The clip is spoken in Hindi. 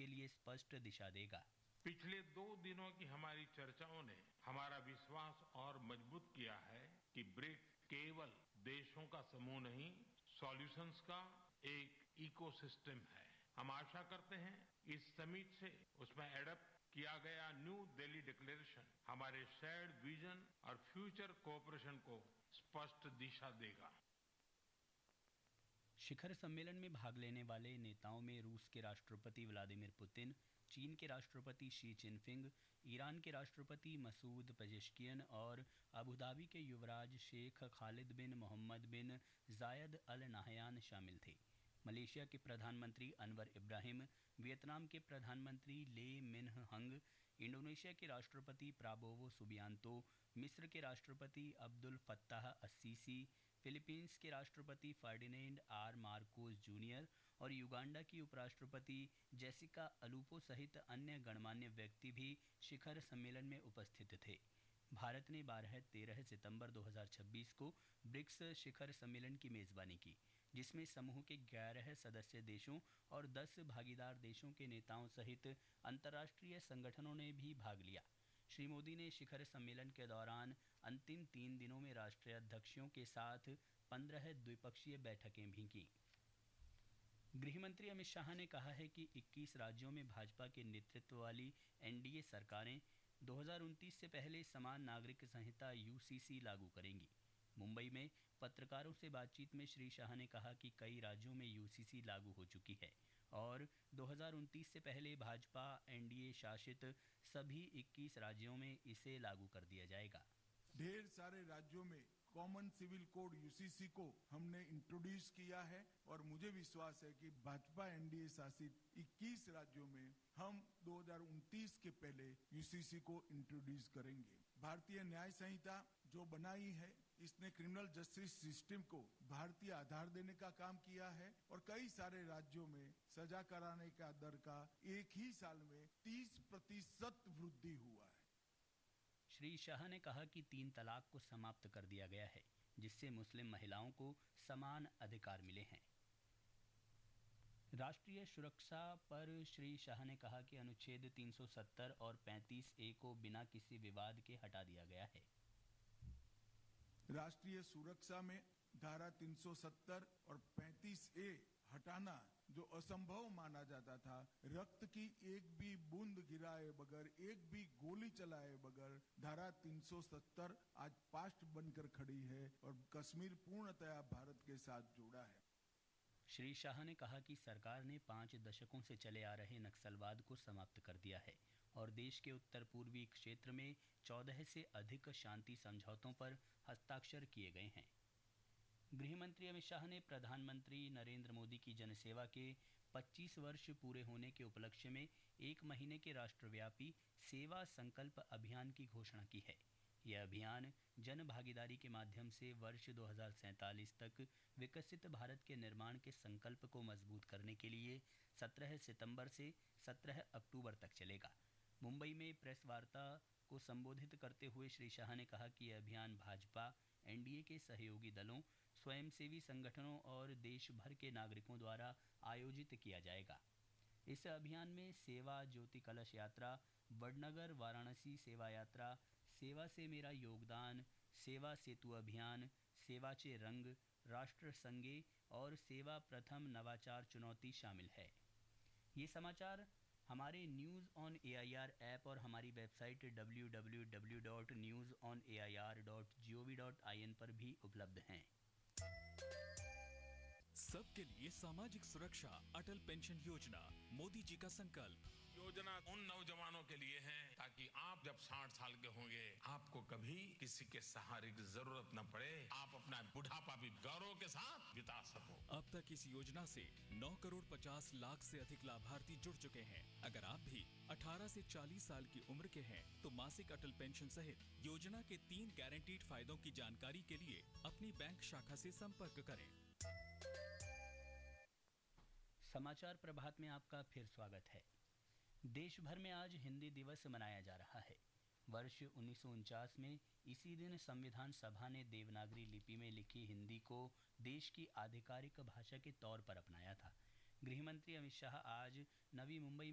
के लिए स्पष्ट दिशा देगा। पिछले 2 दिनों की हमारी चर्चाओं ने हमारा विश्वास और मजबूत किया है कि ब्रिक्स केवल देशों का समूह नहीं, सॉल्यूशंस का एक इकोसिस्टम है। हम आशा करते हैं इस समिट से उसमें एडप्ट किया गया न्यू दिल्ली डिक्लेरेशन हमारे शेयर्ड विजन और फ्यूचर कोऑपरेशन को स्पष्ट दिशा देगा। शिखर सम्मेलन में भाग लेने वाले नेताओं में रूस के राष्ट्रपति व्लादिमीर पुतिन, चीन के राष्ट्रपति शी जिनपिंग, ईरान के राष्ट्रपति मसूद पेजेश्कियन और अबुधाबी के युवराज शेख खालिद बिन मोहम्मद बिन जायद अल नाहयान शामिल थे। मलेशिया के प्रधानमंत्री अनवर इब्राहिम, वियतनाम के प्रधानमंत्री ले मिन्ह हंग, इंडोनेशिया के राष्ट्रपति प्राबोवो सुबियांतो, मिस्र के राष्ट्रपति अब्दुल फत्ताह अस्सीसी, फिलीपींस के राष्ट्रपति फर्डिनेंड आर मार्कोस जूनियर और युगांडा की उपराष्ट्रपति जेसिका अलूपो सहित अन्य गणमान्य व्यक्ति भी शिखर सम्मेलन में उपस्थित थे। भारत ने 12-13 सितंबर 2026 को ब्रिक्स शिखर सम्मेलन की मेज़बानी की, जिसमें समूह के 11 सदस्य देशों और 10 भागीदार देशों के नेताओं सहित अंतर्राष्ट्रीय संगठनों ने भी भाग लिया। श्री मोदी ने शिखर सम्मेलन के दौरान अंतिम 3 दिनों में राष्ट्राध्यक्षों के साथ 15 द्विपक्षीय बैठकें भी की। गृहमंत्री अमित शाह ने कहा है कि 21 राज्यों में भाजपा के नेतृत्व वाली एनडीए सरकारें 2029 से पहले समान नागरिक संहिता यूसीसी लागू करेंगी। मुंबई में पत्रकारों से बातचीत में श्री शाह ने कहा कि कई राज्यों में यूसीसी लागू हो चुकी है और 2029 से पहले भाजपा एनडीए शासित सभी 21 राज्यों में इसे लागू कर दिया जाएगा। ढेर सारे राज्यों में कॉमन सिविल कोड यूसीसी को हमने इंट्रोड्यूस किया है और मुझे विश्वास है कि भाजपा एनडीए शासित 21 राज्यों में हम 2029 के पहले यूसीसी को इंट्रोड्यूस करेंगे। भारतीय न्याय संहिता जो बनाई है, इसने क्रिमिनल जस्टिस सिस्टम को भारतीय आधार देने का काम किया है और कई सारे राज्यों में सजा कराने का दर का एक ही साल में 30% वृद्धि हुआ है। श्री शाह ने कहा कि 3 तलाक को समाप्त कर दिया गया है, जिससे मुस्लिम महिलाओं को समान अधिकार मिले हैं। राष्ट्रीय सुरक्षा पर श्री शाह ने कहा कि अनुच्छेद 370 और 35A को बिना किसी विवाद के हटा दिया गया है। राष्ट्रीय सुरक्षा में धारा 370 और 35A हटाना जो असंभव माना जाता था, रक्त की एक भी बूंद गिराए बगैर, एक भी गोली चलाए बगैर धारा 370 आज पास्ट बनकर खड़ी है और कश्मीर पूर्णतया भारत के साथ जुड़ा है। श्री शाह ने कहा कि सरकार ने 5 दशकों से चले आ रहे नक्सलवाद को समाप्त कर दिया है और देश के उत्तर पूर्वी क्षेत्र में 14 से अधिक शांति समझौतों पर हस्ताक्षर किए गए हैं। गृहमंत्री अमित शाह ने प्रधानमंत्री नरेंद्र मोदी की जनसेवा के 25 वर्ष पूरे होने के उपलक्ष्य में 1 महीने के राष्ट्रव्यापी सेवा संकल्प अभियान की घोषणा की है। यह अभियान जन भागीदारी के माध्यम से वर्ष 2047 तक विकसित भारत के निर्माण के संकल्प को मजबूत करने के लिए 17 सितंबर से 17 अक्टूबर तक चलेगा। मुंबई में प्रेस वार्ता को संबोधित करते हुए श्री शाह ने कहा कि यह अभियान भाजपा, एनडीए के सहयोगी दलों, स्वयंसेवी संगठनों और देश भर के नागरिकों द्वारा आयोजित किया जाएगा। इस अभियान में सेवा ज्योति कलश यात्रा, वडनगर वाराणसी सेवा यात्रा, सेवा से मेरा योगदान, सेवा सेतु अभियान, सेवाचे रंग, राष्ट्र संगे और सेवा प्रथम नवाचार चुनौती शामिल है। ये समाचार हमारे न्यूज़ ऑन एआईआर ऐप और हमारी वेबसाइट www.newsonair.gov.in पर भी उपलब्ध हैं। सबके लिए सामाजिक सुरक्षा, अटल पेंशन योजना, मोदी जी का संकल्प। योजना उन नौजवानों के लिए है ताकि आप जब 60 साल के होंगे आपको कभी किसी के सहारे की जरूरत न पड़े, आप अपना बुढ़ापा भी गौरव के साथ बिता सको। अब तक इस योजना से 9 करोड़ 50 लाख से अधिक लाभार्थी जुड़ चुके हैं। अगर आप भी 18 से 40 साल की उम्र के हैं तो मासिक अटल पेंशन सहित योजना के 3 गारंटीड फायदों की जानकारी के लिए अपनी बैंक शाखा से संपर्क करें। समाचार प्रभात में आपका फिर स्वागत है। देश भर में आज हिंदी दिवस मनाया जा रहा है। वर्ष 1949 में इसी दिन संविधान सभा ने देवनागरी लिपि में लिखी हिंदी को देश की आधिकारिक भाषा के तौर पर अपनाया था। गृहमंत्री अमित शाह आज नवी मुंबई